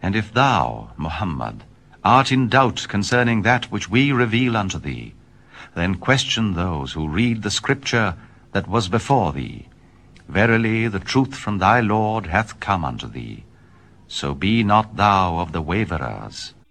And if thou, Muhammad, art in doubt concerning that which we reveal unto thee, then question those who read the scripture that was before thee. Verily the truth from thy Lord hath come unto thee. So be not thou of the waverers.